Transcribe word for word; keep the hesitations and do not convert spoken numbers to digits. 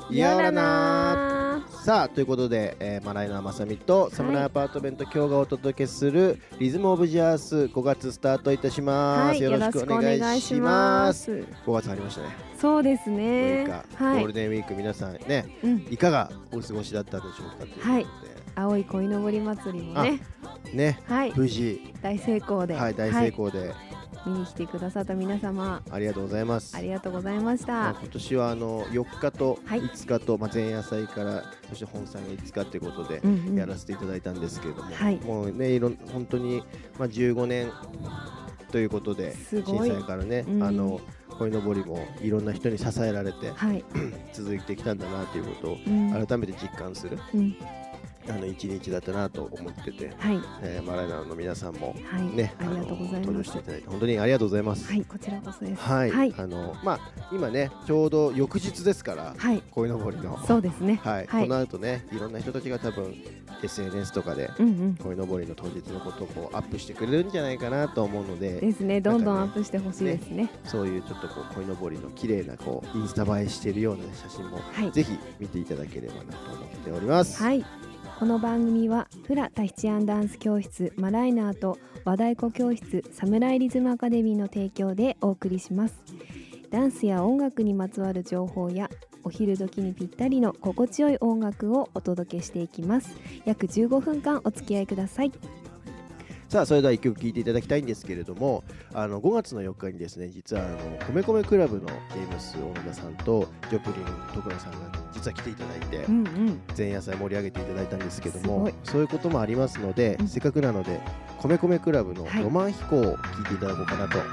いやおらなー。さあということで、えー、マライナーまさみとサムライアパートメント、はい、今日がお届けするリズムオブジャースごがつスタートいたします、はい、よろしくお願いします。ごがつありましたね。 そうですね、 はい、ゴールデンウィーク皆さんね、うん、いかがお過ごしだったでしょうかということで、はい、 青い鯉のぼり祭りもねね、はい、無事大成功で、 はい、大成功で、はい、 見に来てくださった皆様ありがとうございます。 ありがとうございました。 まあ、今年はあのよっかといつかと、はい、まあ、前夜祭からそして本祭のいつかということでやらせていただいたんですけれども、うんうん、もうねいろ本当に、まあ、じゅうごねんということで震災からね、うん、あの鯉のぼりもいろんな人に支えられて、はい、続いてきたんだなということを改めて実感する、うん、あの一日だったなと思ってて、はい、えー、マライナーの皆さんもね、 はい、ありがとうございます。 登場していただいて本当にありがとうございます。 はい、こちらこそです。 はい、はい、あのまあ今ねちょうど翌日ですから、はい、鯉のぼりのそうですね。 はい、はい、この後ねいろんな人たちが多分 エスエヌエス とかで鯉のぼりの当日のことをこうアップしてくれるんじゃないかなと思うので、 ですね、どんどんアップしてほしいですね。 ね、そういうちょっとこう鯉のぼりの綺麗なこうインスタ映えしているような写真も、はい、ぜひ見ていただければなと思っております。 はい。この番組はフラタヒチアンダンス教室マライナーと和太鼓教室サムライリズムアカデミーの提供でお送りします。ダンスや音楽にまつわる情報やお昼時にぴったりの心地よい音楽をお届けしていきます。約じゅうごふんかんお付き合いください。 さあそれではいっきょく聴いていただきたいんですけれども、あのごがつのよっかにですね実はあの米米クラブのジェームス小野田さんとジョプリン徳野さんが実は来ていただいて、うんうん、前夜祭盛り上げていただいたんですけども、そういうこともありますので、うん、せっかくなので米米クラブのロマン飛行を聴いていただこうかなと思